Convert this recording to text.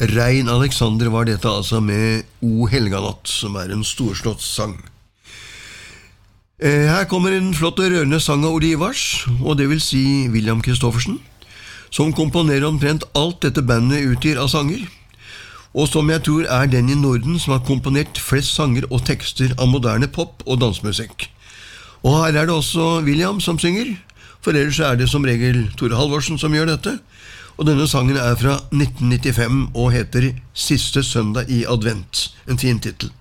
Rein Alexander var dette altså med O Helganatt, som en storslått sang. Her kommer en flott og rørende sang av Ole Ivars, og det vil si William Kristoffersen, som komponerer omtrent alt dette bandet utgir av sanger, og som jeg tror den i Norden som har komponert flest sanger og tekster av moderne pop- og dansemusikk. Og her det også William som synger, for ellers det som regel Tore Halvorsen som gjør dette, og denne sangen fra 1995 og heter Siste søndag i advent, en fin titel.